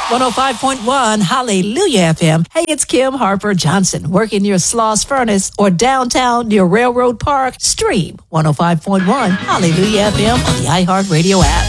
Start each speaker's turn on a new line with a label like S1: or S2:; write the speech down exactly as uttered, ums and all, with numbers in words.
S1: one oh five point one Hallelujah F M. Hey, it's Kim Harper Johnson, working near Sloss Furnace or downtown near Railroad Park. Stream one oh five point one Hallelujah F M on the iHeartRadio app.